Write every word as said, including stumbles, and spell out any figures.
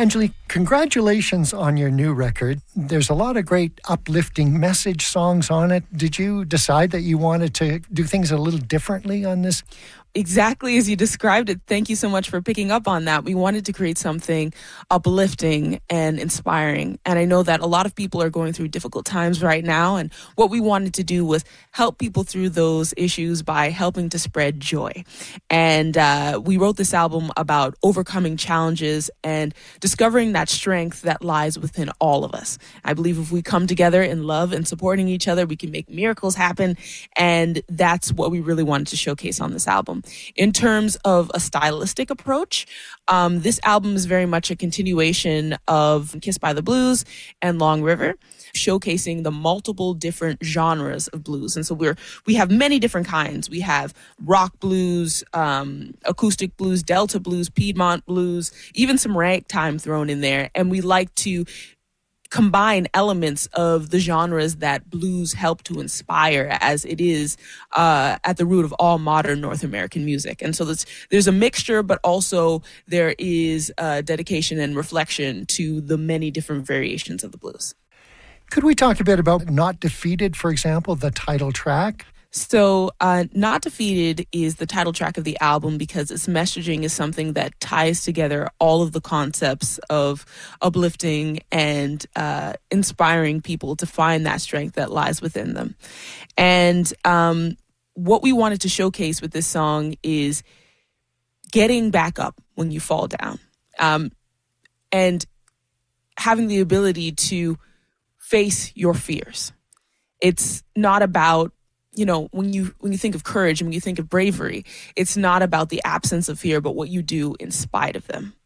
Angelique, congratulations on your new record. There's a lot of great uplifting message songs on it. Did you decide that you wanted to do things a little differently on this? Exactly as you described it. Thank you so much for picking up on that. We wanted to create something uplifting and inspiring. And I know that a lot of people are going through difficult times right now. And what we wanted to do was help people through those issues by helping to spread joy. And uh, we wrote this album about overcoming challenges and discovering that strength that lies within all of us. I believe if we come together in love and supporting each other, we can make miracles happen. And that's what we really wanted to showcase on this album. In terms of a stylistic approach, um, this album is very much a continuation of Kissed by the Blues and Long River, showcasing the multiple different genres of blues. And so we're we have many different kinds. We have rock blues, um, acoustic blues, Delta blues, Piedmont blues, even some ragtime thrown in there. And we like to combine elements of the genres that blues help to inspire, as it is uh, at the root of all modern North American music. And so there's, there's a mixture, but also there is uh, dedication and reflection to the many different variations of the blues. Could we talk a bit about Not Defeated, for example, the title track? So uh, Not Defeated is the title track of the album because its messaging is something that ties together all of the concepts of uplifting and uh, inspiring people to find that strength that lies within them. And um, what we wanted to showcase with this song is getting back up when you fall down, um, and having the ability to face your fears. It's not about You know, when you when you think of courage and when you think of bravery, it's not about the absence of fear, but what you do in spite of them.